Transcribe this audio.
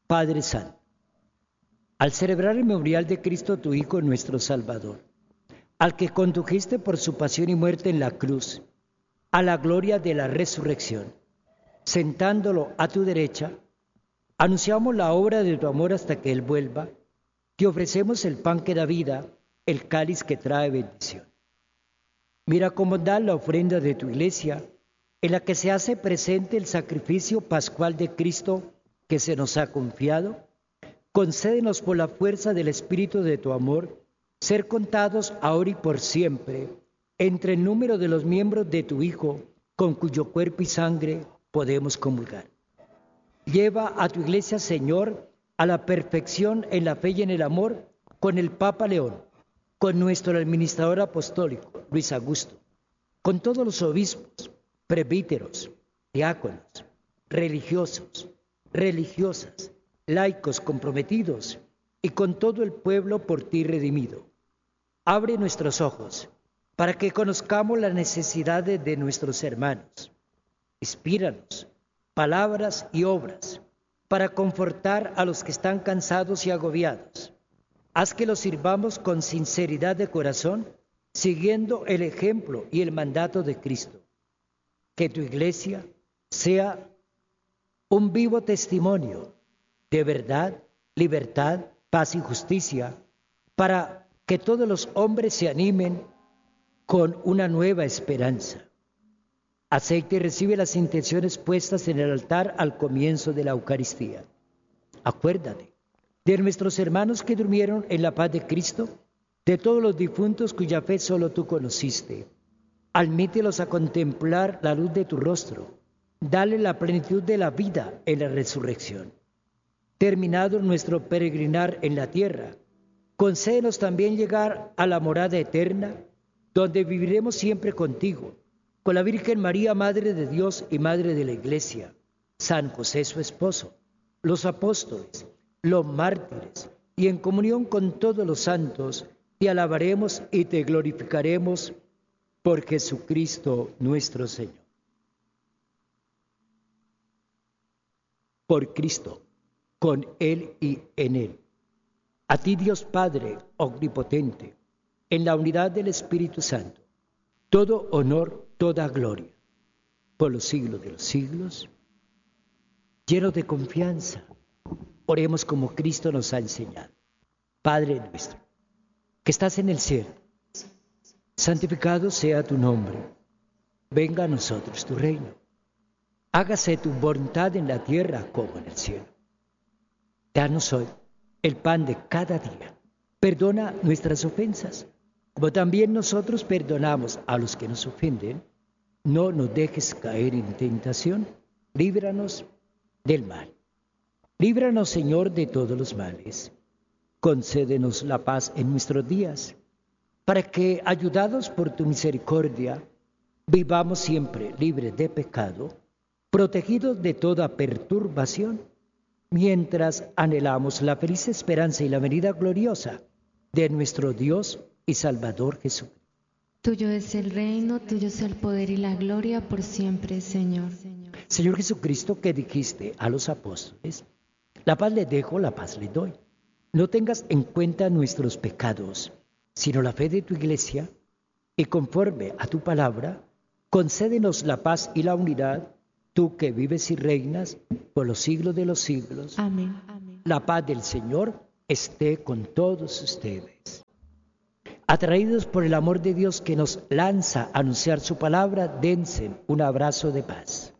Padre Santo, al celebrar el memorial de Cristo, tu Hijo, nuestro Salvador, al que condujiste por su pasión y muerte en la cruz, a la gloria de la resurrección, sentándolo a tu derecha, anunciamos la obra de tu amor hasta que Él vuelva. Te ofrecemos el pan que da vida, el cáliz que trae bendición. Mira cómo da la ofrenda de tu iglesia, en la que se hace presente el sacrificio pascual de Cristo que se nos ha confiado. Concédenos por la fuerza del Espíritu de tu amor, ser contados ahora y por siempre entre el número de los miembros de tu Hijo, con cuyo cuerpo y sangre podemos comulgar. Lleva a tu iglesia, Señor, a la perfección en la fe y en el amor, con el Papa León, con nuestro administrador apostólico, Luis Augusto, con todos los obispos, presbíteros, diáconos, religiosos, religiosas, laicos comprometidos y con todo el pueblo por ti redimido. Abre nuestros ojos para que conozcamos las necesidades de nuestros hermanos. Inspíranos palabras y obras para confortar a los que están cansados y agobiados. Haz que los sirvamos con sinceridad de corazón, siguiendo el ejemplo y el mandato de Cristo. Que tu iglesia sea un vivo testimonio de verdad, libertad, paz y justicia, para que todos los hombres se animen con una nueva esperanza. Acepta y recibe las intenciones puestas en el altar al comienzo de la Eucaristía. Acuérdate de nuestros hermanos que durmieron en la paz de Cristo, de todos los difuntos cuya fe solo tú conociste. Admítelos a contemplar la luz de tu rostro. Dale la plenitud de la vida en la resurrección. Terminado nuestro peregrinar en la tierra, concédenos también llegar a la morada eterna, donde viviremos siempre contigo, con la Virgen María, Madre de Dios y Madre de la Iglesia, San José su esposo, los apóstoles, los mártires, y en comunión con todos los santos, te alabaremos y te glorificaremos por Jesucristo nuestro Señor. Por Cristo, con Él y en Él. A ti, Dios Padre omnipotente, en la unidad del Espíritu Santo, todo honor, toda gloria, por los siglos de los siglos. Llenos de confianza, oremos como Cristo nos ha enseñado. Padre nuestro, que estás en el cielo, santificado sea tu nombre. Venga a nosotros tu reino. Hágase tu voluntad en la tierra como en el cielo. Danos hoy el pan de cada día. Perdona nuestras ofensas, como también nosotros perdonamos a los que nos ofenden. No nos dejes caer en tentación. Líbranos del mal. Líbranos, Señor, de todos los males. Concédenos la paz en nuestros días, para que, ayudados por tu misericordia, vivamos siempre libres de pecado, protegidos de toda perturbación, mientras anhelamos la feliz esperanza y la venida gloriosa de nuestro Dios y Salvador Jesucristo. Tuyo es el reino, tuyo es el poder y la gloria por siempre, Señor. Señor Jesucristo, que dijiste a los apóstoles, la paz les dejo, la paz les doy. No tengas en cuenta nuestros pecados, sino la fe de tu iglesia, y conforme a tu palabra, concédenos la paz y la unidad, tú que vives y reinas por los siglos de los siglos. Amén. La paz del Señor esté con todos ustedes. Atraídos por el amor de Dios que nos lanza a anunciar su palabra, dense un abrazo de paz.